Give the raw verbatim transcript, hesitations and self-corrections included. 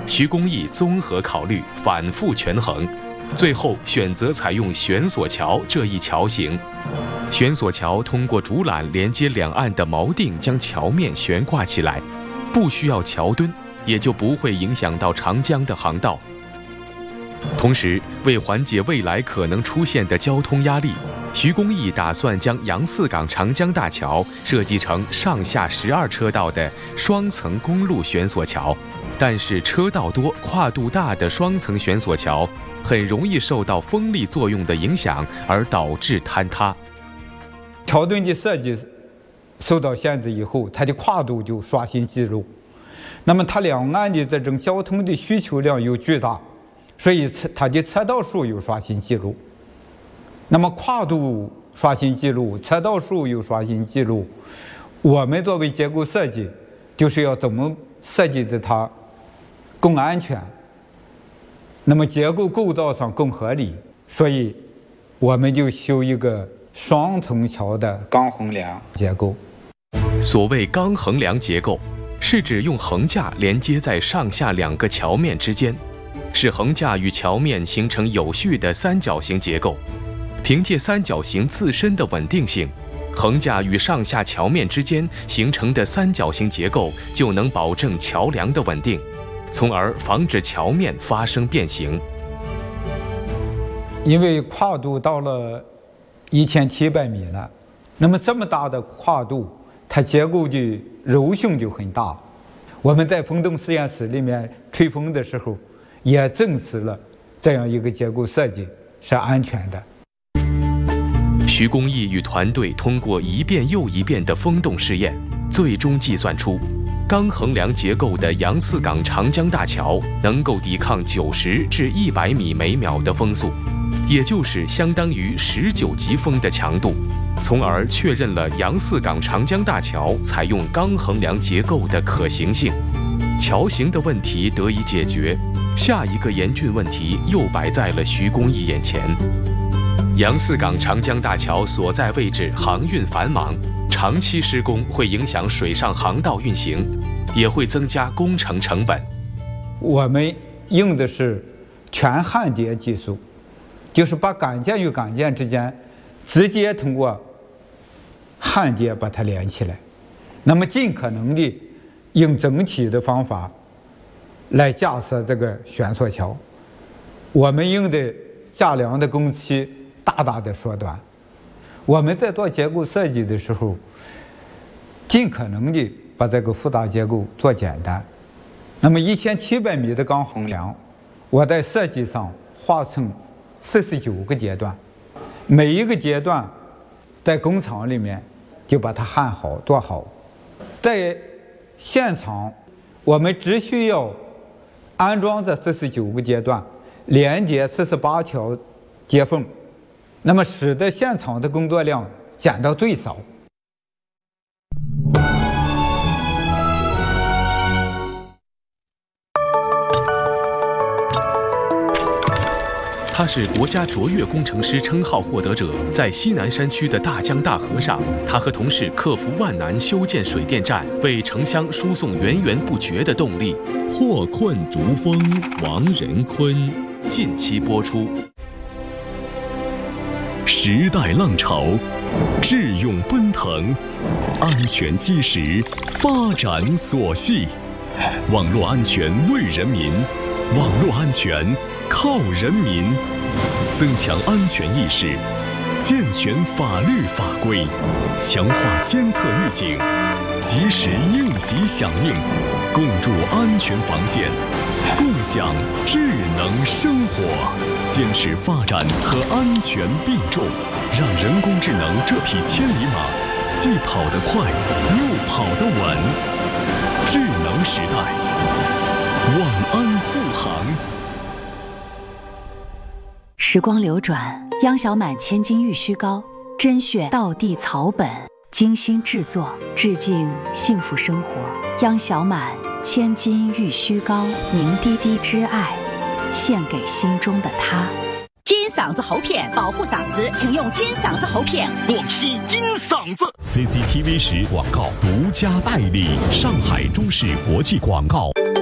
徐公义综合考虑，反复权衡，最后选择采用悬索桥这一桥型。悬索桥通过竹缆连接两岸的锚定，将桥面悬挂起来，不需要桥墩，也就不会影响到长江的航道。同时，为缓解未来可能出现的交通压力，徐公义打算将杨四港长江大桥设计成上下十二车道的双层公路悬索桥。但是车道多、跨度大的双层悬索桥很容易受到风力作用的影响，而导致坍塌。 桥墩的设计受到限制以后，它的跨度就刷新记录。那么它两岸的这种交通的需求量又巨大，所以它的车道数又刷新记录。那么跨度刷新记录，车道数又刷新记录，我们作为结构设计，就是要怎么设计的它更安全，那么结构构造上更合理，所以我们就修一个双层桥的钢横梁结构。 所谓钢横梁结构，是指用横架连接在上下两个桥面之间，使横架与桥面形成有序的三角形结构。凭借三角形自身的稳定性，横架与上下桥面之间形成的三角形结构就能保证桥梁的稳定，从而防止桥面发生变形。 因为跨度到了一千七百米了，那么这么大的跨度，它结构的柔性就很大。我们在风洞实验室里面吹风的时候，也证实了这样一个结构设计是安全的。 徐公义与团队通过一遍又一遍的风洞试验，最终计算出钢横梁结构的杨四港长江大桥能够抵抗九十至一百米每秒的风速，也就是相当于十九级风的强度，从而确认了杨四港长江大桥采用钢横梁结构的可行性。桥型的问题得以解决，下一个严峻问题又摆在了徐公义眼前。杨四港长江大桥所在位置航运繁忙，长期施工会影响水上航道运行，也会增加工程成本。 我们用的是全焊接技术，就是把杆件与杆件之间直接通过焊接把它连起来，那么尽可能的用整体的方法来架设这个悬索桥。我们用的架梁的工期大大的缩短。我们在做结构设计的时候，尽可能的把这个复杂结构做简单。那么一千七百米的钢横梁，我在设计上划成四十九个阶段，每一个阶段在工厂里面就把它焊好做好。在现场，我们只需要安装这四十九个阶段，连接四十八条接缝，那么使得现场的工作量减到最少。 他是国家卓越工程师称号获得者，在西南山区的大江大河上，他和同事克服万难修建水电站，为城乡输送源源不绝的动力。 祸困逐风，王仁坤。 近期播出。 时代浪潮，智勇奔腾，安全基石，发展所系。网络安全为人民，网络安全靠人民。增强安全意识，健全法律法规，强化监测预警，及时应急响应，共筑安全防线，共享智能生活。坚持发展和安全并重，让人工智能这匹千里马既跑得快又跑得稳。智能时代，网安护航。 时光流转，央小满千金玉虚膏，甄选道地草本，精心制作，致敬幸福生活。央小满千金玉虚膏，凝滴滴之爱，献给心中的他。 金嗓子喉片保护嗓子，请用金嗓子喉片。 广西金嗓子 C C T V 十广告独家代理，上海中视国际广告。